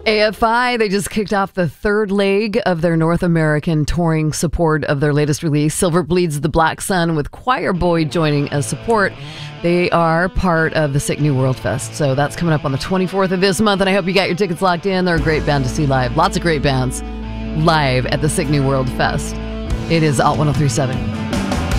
AFI, they just kicked off the third leg of their North American touring support of their latest release, Silver Bleeds the Black Sun, with Choir Boy joining as support. They are part of the Sick New World Fest, so that's coming up on the 24th of this month, and I hope you got your tickets locked in. They're a great band to see live. Lots of great bands live at the Sick New World Fest. It is Alt 1037.